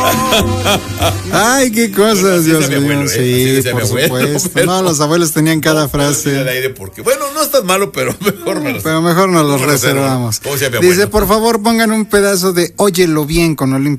Ay, qué cosas, Dios mío. Abuelo, sí, por supuesto. Pero, no, los abuelos tenían cada frase. Porque, bueno, no es tan malo, pero mejor nos los reservamos. Dice, por favor, pongan un pedazo de Óyelo Bien con Olimpo